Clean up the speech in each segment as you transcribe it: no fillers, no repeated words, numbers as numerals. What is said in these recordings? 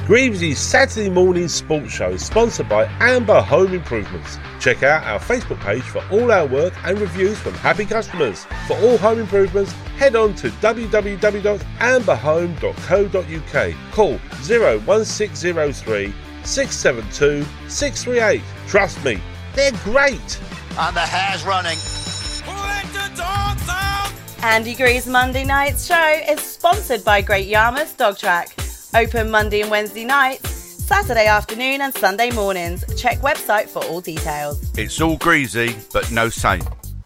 Greavy's Saturday morning sports show is sponsored by Amber Home Improvements. Check out our Facebook page for all our work and reviews from happy customers. For all home improvements, head on to www.amberhome.co.uk. Call 01603 672 638. Trust me, they're great. And the hair's running. Andy Greaves Monday Night's show is sponsored by Great Yarmouth Dog Track. Open Monday and Wednesday nights, Saturday afternoon and Sunday mornings. Check website for all details. It's all greasy, but no saint.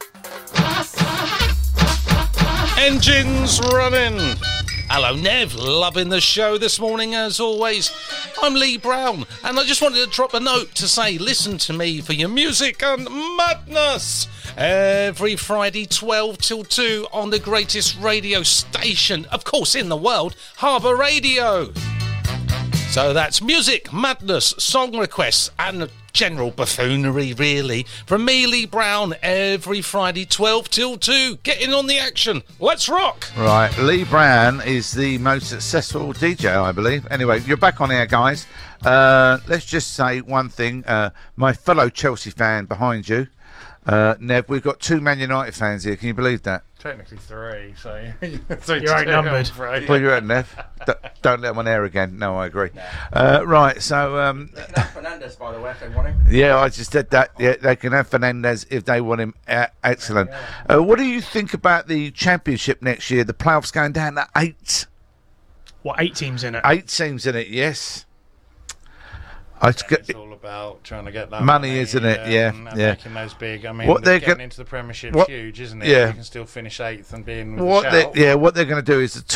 Engines running. Hello, Nev. Loving the show this morning, as always. I'm Lee Brown, and I just wanted to drop a note to say, listen to me for your music and madness. Every Friday, 12 till 2 on the greatest radio station, of course, in the world, Harbour Radio. So that's music, madness, song requests, and general buffoonery, really. From me, Lee Brown, every Friday, 12 till 2. Get in on the action. Let's rock. Right, Lee Brown is the most successful DJ, I believe. Anyway, you're back on air, guys. Let's just say one thing. My fellow Chelsea fan behind you, Nev, we've got 2 Man United fans here. Can you believe that? Technically 3, so you're outnumbered. Well, you're at Nev. Don't let them on air again. No, I agree. Right, so they can have Fernandez, by the way, if they want him. Yeah, I just said that. Yeah, they can have Fernandez if they want him. Excellent. What do you think about the Championship next year? The playoffs going down to 8. What, 8 teams in it? 8 teams in it. Yes. It's all about trying to get that money, isn't it? And making those big. I mean, what they're getting into the Premiership huge, isn't it? Yeah. You can still finish 8th and be in with what a shout. what they're going to do is